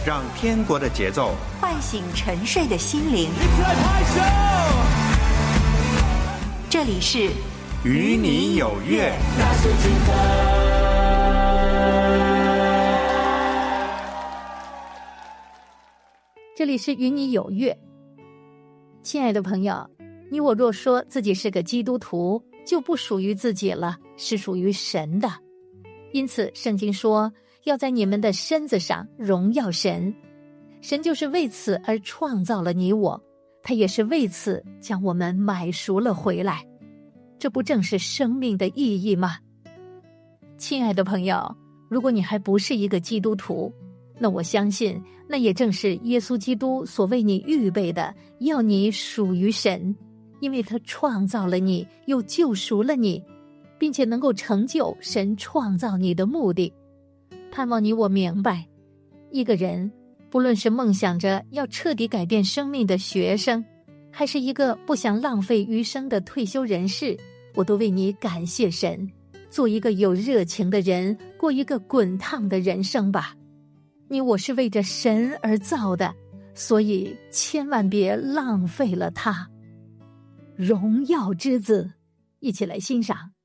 让天国的节奏唤醒沉睡的心灵。这里是与你有约。 这里是与你有约。亲爱的朋友，你我若说自己是个基督徒，就不属于自己了，是属于神的。因此圣经说，要在你们的身子上荣耀神。神就是为此而创造了你我，他也是为此将我们买赎了回来。这不正是生命的意义吗？亲爱的朋友，如果你还不是一个基督徒，那我相信那也正是耶稣基督所为你预备的，要你属于神，因为他创造了你，又救赎了你，并且能够成就神创造你的目的。盼望你我明白，一个人不论是梦想着要彻底改变生命的学生，还是一个不想浪费余生的退休人士，我都为你感谢神，做一个有热情的人，过一个滚烫的人生吧。你我是为着神而造的，所以千万别浪费了它。荣耀之子，一起来欣赏。